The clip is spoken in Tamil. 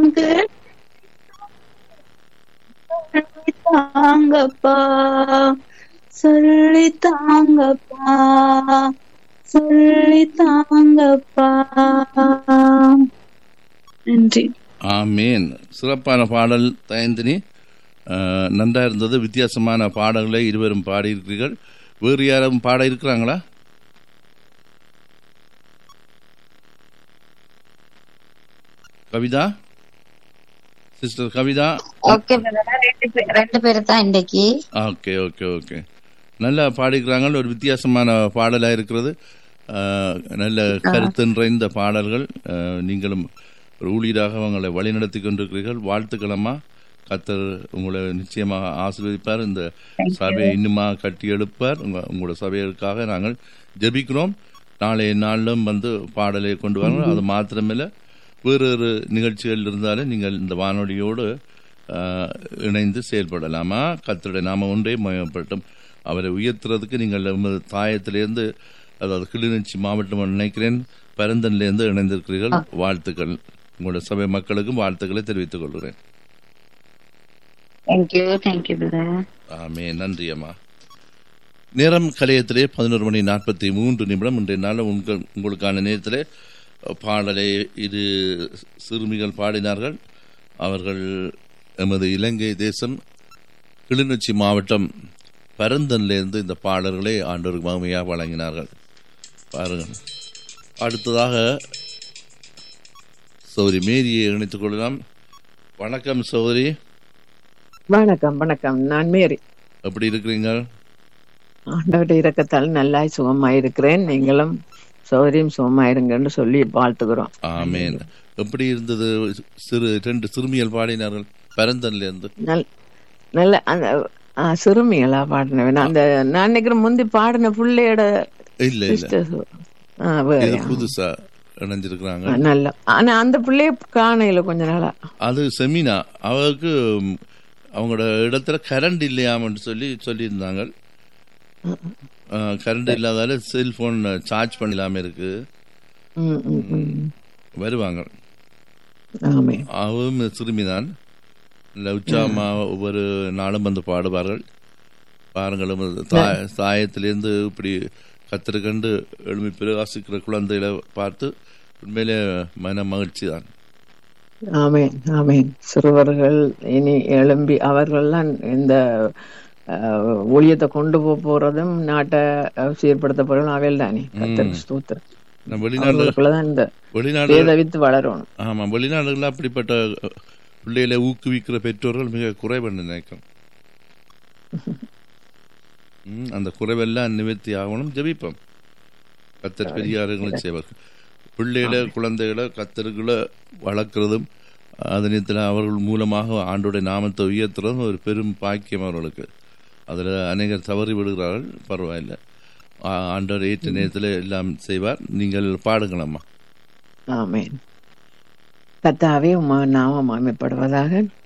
தாங்கப்பா சொல்லி தாங்கப்பா சொல்லி தாங்கப்பா. நன்றி. ஆமேன். சிறப்பான பாடல் தயந்தினி, நன்றா இருந்தது. வித்தியாசமான பாடல்களை இருவரும் பாடியிருக்கிறீர்கள். வேறு யாரும் பாட இருக்கிறாங்களா? கவிதா, சிஸ்டர் கவிதா. ஓகே, ரெண்டு பேர் தான் இன்னைக்கு. ஓகே ஓகே ஓகே, நல்லா பாடிக்கிறாங்க. ஒரு வித்தியாசமான பாடலாக இருக்கிறது. நல்ல கருத்து நிறைந்த பாடல்கள். நீங்களும் ஒரு ஊழியராக அவங்களை வழிநடத்தி கொண்டிருக்கிறீர்கள். வாழ்த்துக்களம்மா. கர்த்தர் உங்களை நிச்சயமாக ஆசீர்வதிப்பார். இந்த சபையை இன்னுமா கட்டி எழுப்பார். உங்களோட சபைகளுக்காக நாங்கள் ஜெபிக்கிறோம். நாளைய நாளிலும் பாடலை கொண்டு வரணும். அது மாத்திரமில்லை, வேறொரு நிகழ்ச்சிகள் இருந்தாலும் நீங்கள் இந்த வானொலியோடு இணைந்து செயல்படலாமா? கர்த்தருடைய நாம ஒன்றே மயப்பட்டும். அவரை உயர்த்துறதுக்கு நீங்கள் தாயத்திலேருந்து, அதாவது கிளிநொச்சி மாவட்டம் நினைக்கிறேன், பரந்தன்லேருந்து இணைந்திருக்கிறீர்கள். வாழ்த்துக்கள். உங்களோட சபை மக்களுக்கும் வாழ்த்துக்களை தெரிவித்துக் கொள்கிறேன். ஆமே, நன்றி அம்மா. நேரம் கலையத்திலே 11:43. இன்றைய நாள் உங்களுக்கான நேரத்திலே பாடலை இரு சிறுமிகள் பாடினார்கள். அவர்கள் எமது இலங்கை தேசம் கிளிநொச்சி மாவட்டம் பரந்தன்லேருந்து இந்த பாடல்களை ஆண்டோருக்கு மகிமையாக வழங்கினார்கள். பாருங்கள். அடுத்ததாக சௌரி மேரியை இணைத்துக் கொள்ளலாம். வணக்கம் சௌரி. வணக்கம் வணக்கம். நான் மேரி. எப்படி இருக்கிறீங்க? ஆண்டவருடைய இரக்கத்தால் நல்லா சுகமாயிருக்கிறேன். நீங்களும் சௌகரியம் சுகமாயிருங்கன்னு சொல்லி வாழ்த்துக்கிறோம். ஆமேன். எப்படி இருந்தது? ரெண்டு சிறுமிகள் பாடினார்கள் பரந்தன்ல இருந்து. நல்ல அந்த சிறுமிகளா பாடினவன் அந்த நான் நினைக்கிறேன் முந்தி பாடின பிள்ளையோட இல்ல புதுசா இணைஞ்சிருக்கிறாங்க. நல்ல. ஆனா அந்த பிள்ளைய காணையில கொஞ்ச நாளா அது செமினா அவருக்கு அவங்களோட இடத்துல கரண்ட் இல்லையாமன்னு சொல்லியிருந்தாங்க. கரண்ட் இல்லாதால செல்போன் சார்ஜ் பண்ணலாம இருக்கு. வருவாங்க. அவரும் சிறுமிதான். உச்சாமா ஒவ்வொரு நாளும் பாடுவார்கள். பாருங்களும் தாயத்திலிருந்து இப்படி கத்திருக்கண்டு எழுமி பிரகாசிக்கிற குழந்தைகளை பார்த்து உண்மையிலே மன மகிழ்ச்சி தான். ஆமேன் ஆமேன். சிறுவர்கள் இனி எழும்பி அவர்கள்லாம் இந்த ஊழியத்தை கொண்டு போறதும் நாட்டை சீர்படுத்த போறதும் அவையில் தானே. கர்த்தருக்கு ஸ்தோத்திரம். வளரணும். ஆமா, வெளிநாடுகள் அப்படிப்பட்ட பிள்ளைகளை ஊக்குவிக்கிற பெற்றோர்கள் மிக குறைவு நினைக்கும். அந்த குறைவெல்லாம் நிவர்த்தி ஆகணும். ஜெபிப்போம். கர்த்தர் பெரியார்களை செய்வார். பிள்ளைகளை குழந்தைகளை கர்த்தர்களை வளர்க்கிறதும் அதனத்தில் அவர்கள் மூலமாக ஆண்டோடைய நாமத்தை உயர்த்துறதும் ஒரு பெரும் பாக்கியம் அவர்களுக்கு. அதில் அநேகர் தவறி விடுகிறார்கள். பரவாயில்லை, ஆண்டவர் ஏற்ற நேரத்தில் எல்லாம் செய்வார். நீங்கள் பாடுங்களம்மா. ஆமென். கர்த்தாவே உம்முடைய நாமம் மகிமைப்படுவதாக.